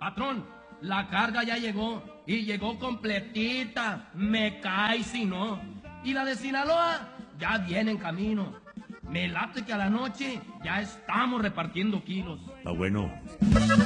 Patrón, la carga ya llegó y llegó completita. Me cae si no. Y la de Sinaloa ya viene en camino. Me late que a la noche ya estamos repartiendo kilos. Está bueno.